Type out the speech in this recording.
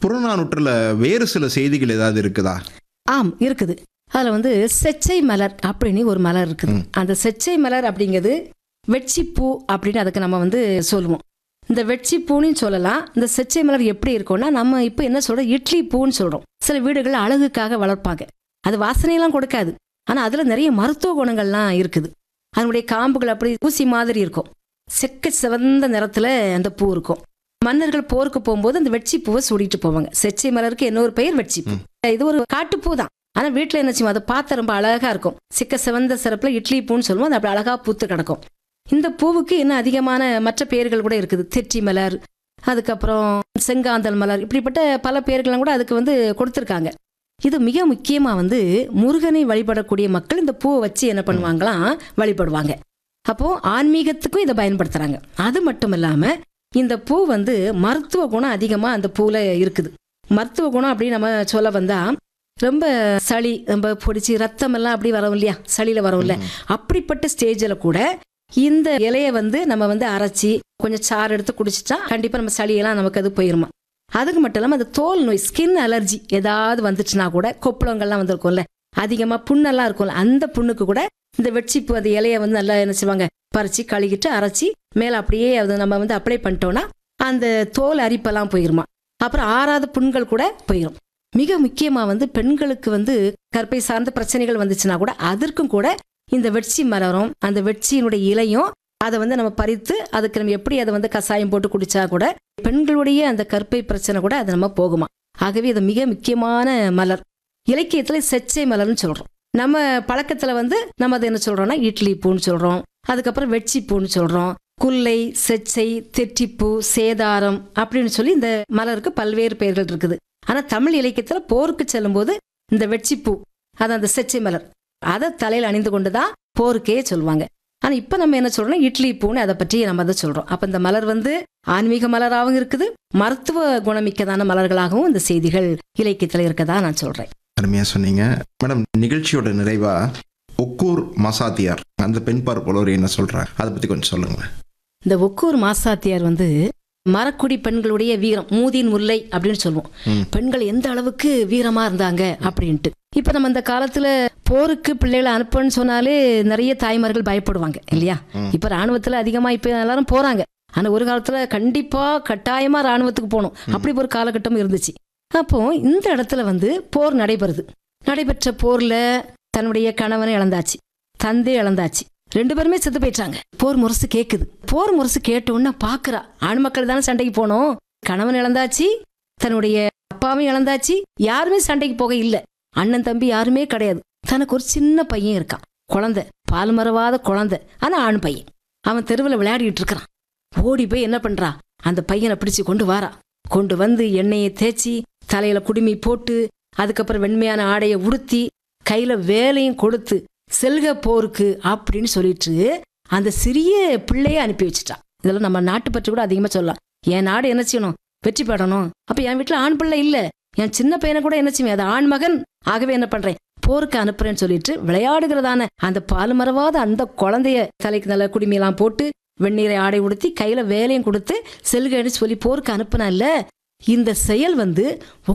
புறநானூற்றுல வேறு சில செய்திகள் ஏதாவது இருக்குதா? ஆம், இருக்குது. அதில் வந்து செச்சை மலர் அப்படின்னு ஒரு மலர் இருக்குது. அந்த செச்சை மலர் அப்படிங்கிறது வெட்சிப்பூ அப்படின்னு அதுக்கு நம்ம வந்து சொல்லுவோம். இந்த வெட்சிப்பூன்னு சொல்லலாம். இந்த செச்சை மலர் எப்படி இருக்கும்னா, நம்ம இப்போ என்ன சொல்கிறோம், இட்லி பூன்னு சொல்கிறோம். சில வீடுகளில் அழகுக்காக வளர்ப்பாங்க. அது வாசனையெல்லாம் கொடுக்காது, ஆனால் அதில் நிறைய மருத்துவ குணங்கள்லாம் இருக்குது. அதனுடைய காம்புகள் அப்படி ஊசி மாதிரி இருக்கும். செக்க சிவந்த நிறத்தில் அந்த பூ இருக்கும். மன்னர்கள் போருக்கு போகும்போது அந்த வெட்சிப்பூவை சூடிட்டு போவாங்க. செச்சை மலருக்கு இன்னொரு பெயர் வெட்சிப்பூ. இது ஒரு காட்டுப்பூ தான். ஆனால் வீட்டில் என்ன செய்வோம், அதை பார்த்து ரொம்ப அழகாக இருக்கும். சிக்க சிவந்த சிறப்பில் இட்லி பூன்னு சொல்லுவோம். அது அப்படி அழகாக பூத்து கிடக்கும். இந்த பூவுக்கு இன்னும் அதிகமான மற்ற பெயர்கள் கூட இருக்குது. தெற்றி மலர், அதுக்கப்புறம் செங்காந்தல் மலர், இப்படிப்பட்ட பல பெயர்கள்லாம் கூட அதுக்கு வந்து கொடுத்துருக்காங்க. இது மிக முக்கியமாக வந்து முருகனை வழிபடக்கூடிய மக்கள் இந்த பூவை வச்சு என்ன பண்ணுவாங்களாம், வழிபடுவாங்க. அப்போது ஆன்மீகத்துக்கும் இதை பயன்படுத்துகிறாங்க. அது மட்டும் இல்லாமல் இந்த பூ வந்து மருத்துவ குணம் அதிகமாக அந்த பூவில் இருக்குது. மருத்துவ குணம் அப்படின்னு நம்ம சொல்ல வந்தால், ரொம்ப சளி ரொம்ப பிடிச்சி ரத்தம் எல்லாம் அப்படி வரும் இல்லையா, சளியில் வரும் இல்லை, அப்படிப்பட்ட ஸ்டேஜில் கூட இந்த இலையை வந்து நம்ம வந்து அரைச்சி கொஞ்சம் சாறு எடுத்து குடிச்சிட்டா கண்டிப்பாக நம்ம சளியெல்லாம் நமக்கு அது போயிருமா. அதுக்கு மட்டும் இல்லாமல் அந்த தோல் நோய், ஸ்கின் அலர்ஜி ஏதாவது வந்துச்சுன்னா கூட, கொப்பளங்கள்லாம் வந்திருக்கும்ல, அதிகமாக புண்ணெல்லாம் இருக்கும்ல, அந்த புண்ணுக்கு கூட இந்த வெட்சிப்பூ அந்த இலையை வந்து நல்லா என்ன செய்வாங்க, பறித்து கழுகிட்டு அரைச்சி மேலே அப்படியே அது நம்ம வந்து அப்ளை பண்ணிட்டோன்னா அந்த தோல் அரிப்பெல்லாம் போயிருமா. அப்புறம் ஆறாத புண்கள் கூட போயிடும். மிக முக்கியமாக வந்து பெண்களுக்கு வந்து கர்ப்பை சார்ந்த பிரச்சனைகள் வந்துச்சுன்னா கூட அதற்கும் கூட இந்த வெட்சி மலரும் அந்த வெட்சியினுடைய இலையும் அதை வந்து நம்ம பறித்து அதுக்கு நம்ம எப்படி அதை வந்து கசாயம் போட்டு குடிச்சா கூட பெண்களுடைய அந்த கர்ப்பை பிரச்சனை கூட அது நம்ம போகுமா. ஆகவே இது மிக முக்கியமான மலர். இலக்கியத்தில் செச்சை மலர்னு சொல்கிறோம். நம்ம பழக்கத்தில் வந்து நம்ம அதை என்ன சொல்கிறோம்னா இட்லி பூன்னு சொல்கிறோம். அதுக்கப்புறம் வெட்சி பூன்னு சொல்கிறோம். குல்லை, செச்சை, தெற்றிப்பூ, சேதாரம் அப்படின்னு சொல்லி இந்த மலருக்கு பல்வேறு பெயர்கள் இருக்குது. ஆனால் தமிழ் இலக்கியத்தில் போருக்கு செல்லும்போது இந்த வெட்சிப்பூ, அது அந்த செச்சை மலர், அதை தலையில் அணிந்து கொண்டு தான் போருக்கே சொல்லுவாங்க. ஆனால் இப்போ நம்ம என்ன சொல்கிறோம்னா இட்லி பூன்னு அதை பற்றி நம்ம அதை சொல்கிறோம். அப்போ இந்த மலர் வந்து ஆன்மீக மலராகவும் இருக்குது, மருத்துவ குணமிக்கதான மலர்களாகவும் இந்த செய்திகள் இலக்கியத்தில் இருக்கதா நான் சொல்கிறேன். அருமையாக சொன்னீங்க மேடம். நிகழ்ச்சியோட நிறைவா ஒக்கூர் மாசாத்தியார் அந்த பெண் பார்ப்போர் என்ன சொல்கிறார், அதை பற்றி கொஞ்சம் சொல்லுங்களேன். இந்த ஒக்கூர் மாசாத்தியார் வந்து மரக்குடி பெண்களுடைய வீரம், மூதின் முல்லை அப்படின்னு சொல்லுவோம். பெண்கள் எந்த அளவுக்கு வீரமா இருந்தாங்க அப்படின்ட்டு. இப்ப நம்ம இந்த காலத்துல போருக்கு பிள்ளைகளை அனுப்புன்னு சொன்னாலே நிறைய தாய்மார்கள் பயப்படுவாங்க இல்லையா. இப்ப ராணுவத்துல அதிகமா இப்ப எல்லாரும் போறாங்க. ஆனா ஒரு காலத்துல கண்டிப்பா கட்டாயமா ராணுவத்துக்கு போகணும், அப்படி ஒரு காலகட்டம் இருந்துச்சு. அப்போ இந்த இடத்துல வந்து போர் நடைபெறுது. நடைபெற்ற போர்ல தன்னுடைய கணவனை இழந்தாச்சு, தந்தை இழந்தாச்சு, 2 பேருமே செத்து போயிட்டாங்க. போர் முரசு கேட்குது. போர் முரசு கேட்டோன்னு பாக்குறா, ஆண் மக்கள் தானே சண்டைக்கு போனோம், கணவன் இழந்தாச்சு, தன்னுடைய அப்பாவும் இழந்தாச்சு, யாருமே சண்டைக்கு போக இல்லை, அண்ணன் தம்பி யாருமே கிடையாது. தனக்கு ஒரு சின்ன பையன் இருக்கான், குழந்தை, பால் மறவாத குழந்தை, ஆனா ஆண் பையன். அவன் தெருவில் விளையாடிட்டு இருக்கிறான். ஓடி போய் என்ன பண்றா, அந்த பையனை பிடிச்சு கொண்டு வாரா. கொண்டு வந்து எண்ணெயை தேய்ச்சி தலையில குடுமி போட்டு அதுக்கப்புறம் வெண்மையான ஆடையை உடுத்தி கையில வேலையும் கொடுத்து செல்க போருக்கு அப்படின்னு சொல்லிட்டு அந்த சிறிய பிள்ளைய அனுப்பி வச்சுட்டான். இதெல்லாம் நம்ம நாட்டு பற்றி கூட அதிகமாக சொல்லலாம். என் நாடு என்ன செய்யணும், வெற்றி பெறணும். அப்ப என் வீட்டில் ஆண் பிள்ளை இல்லை, என் சின்ன பையனை கூட என்ன செய்வேன், அது ஆண் மகன், ஆகவே என்ன பண்றேன், போருக்கு அனுப்புறேன்னு சொல்லிட்டு விளையாடுகிறதான அந்த பால் மறவாத அந்த குழந்தைய தலைக்கு நல்ல குடிமையெல்லாம் போட்டு வெந்நீரை ஆடை உடுத்தி கையில வேலையும் கொடுத்து செல்கன்னு சொல்லி போருக்கு அனுப்புனா இல்ல. இந்த செயல் வந்து